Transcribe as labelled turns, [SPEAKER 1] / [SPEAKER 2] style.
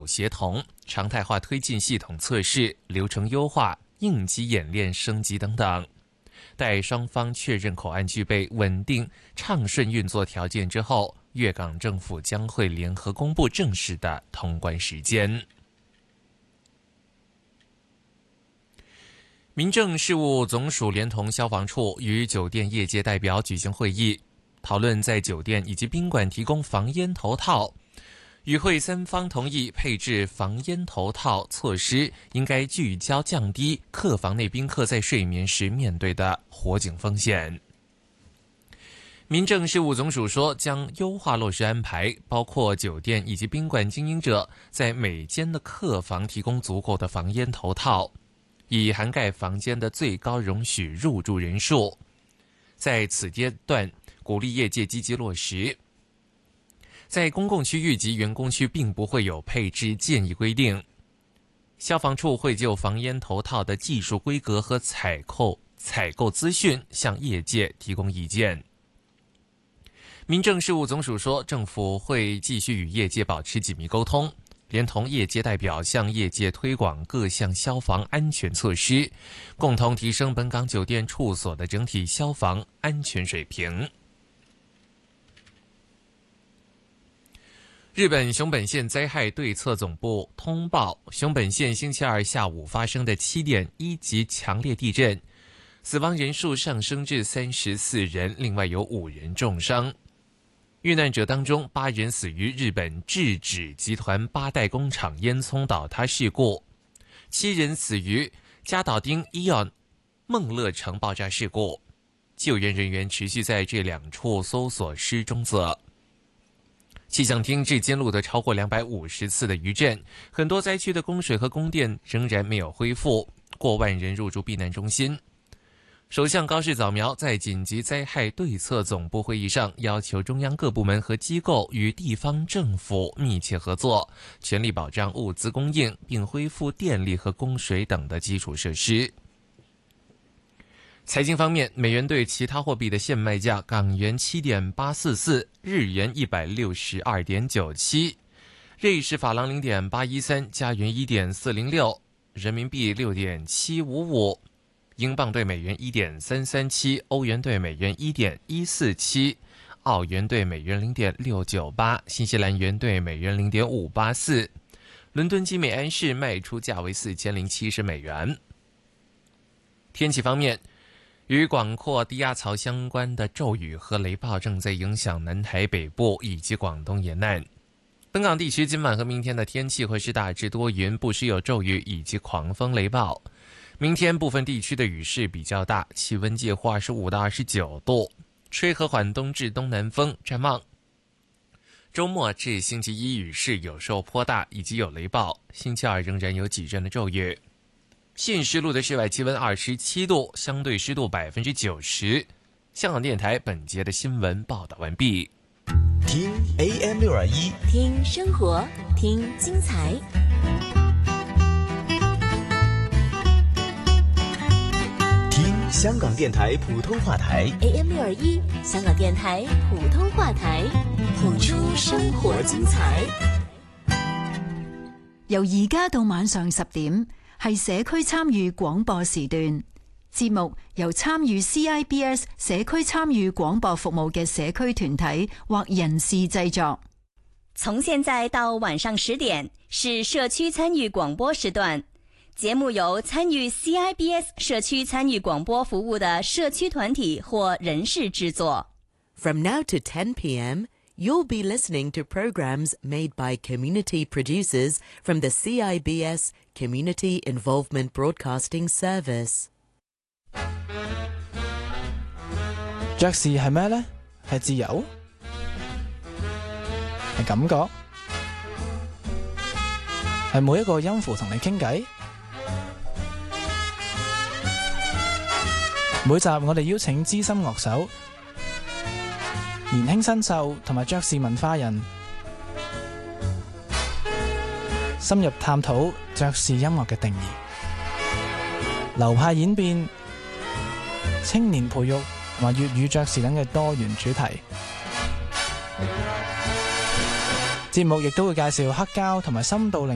[SPEAKER 1] 协同、常态化推进系统测试、流程优化、应急演练升级等等。待双方确认口岸具备稳定、畅顺运作条件之后，粤港政府将会联合公布正式的通关时间。民政事务总署连同消防处与酒店业界代表举行会议，讨论在酒店以及宾馆提供防烟头套。与会三方同意配置防烟头套措施应该聚焦降低客房内宾客在睡眠时面对的火警风险。民政事务总署说，将优化落实安排，包括酒店以及宾馆经营者在每间的客房提供足够的防烟头套，以涵盖房间的最高容许入住人数。在此阶段，鼓励业界积极落实。在公共区域及员工区并不会有配置建议规定，消防处会就防烟头套的技术规格和采购资讯向业界提供意见。民政事务总署说，政府会继续与业界保持紧密沟通，连同业界代表向业界推广各项消防安全措施，共同提升本港酒店处所的整体消防安全水平。日本熊本县灾害对策总部通报，熊本县星期二下午发生的7.1级强烈地震，死亡人数上升至34人，另外有5人重伤。遇难者当中8人死于日本制纸集团8代工厂烟囱倒塌事故，7人死于加岛町Eon梦乐城爆炸事故。救援人员持续在这2处搜索失踪者。气象厅至今录得超过250次的余震，很多灾区的供水和供电仍然没有恢复，过万人入住避难中心。首相高市早苗在紧急灾害对策总部会议上要求中央各部门和机构与地方政府密切合作，全力保障物资供应，并恢复电力和供水等的基础设施。财经方面，美元对其他货币的现卖价：港元7.844，日元162.97，瑞士法郎0.813，加元1.406，人民币6.755，英镑对美元1.337，欧元对美元1.147，澳元对美元0.698，新西兰元对美元0.584。伦敦金每安士卖出价为4070美元。天气方面，与广阔低压槽相关的骤雨和雷暴正在影响南台北部以及广东沿岸。本港地区今晚和明天的天气会是大致多云，不时有骤雨以及狂风雷暴。明天部分地区的雨势比较大，气温介乎25到29度，吹和缓东至东南风。展望周末至星期一雨势有时候颇大，以及有雷暴，星期二仍然有几阵的骤雨。现时录的室外气温27度，相对湿度90%。香港电台本节的新闻报道完毕。
[SPEAKER 2] 听 AM621，
[SPEAKER 3] 听生活，听精彩。
[SPEAKER 2] 听香港电台普通话台
[SPEAKER 3] AM621，香港電台普通話台，譜出生活精彩。
[SPEAKER 4] 由而家到晚上10點，係社區參與廣播時段。節目由參與 CIBS 社區參與廣播服務嘅社區團體或人士製作。
[SPEAKER 5] 從現在到晚上10點是社區參與廣播時段。節目由參與 CIBS 社區參與廣播服務的社區團體或人士製作。
[SPEAKER 6] From now to 10 p.m., you'll be listening to programs made by community producers from the CIBS Community Involvement Broadcasting Service.
[SPEAKER 7] 爵士係咩呢？係自由？係感覺？係每一個音符同你傾偈？每集我哋邀請資深樂手、年輕新秀同埋爵士文化人，深入探討爵士音樂嘅定義、流派演變、青年培育同埋粵語爵士等嘅多元主題。節目亦都會介紹黑膠同埋深度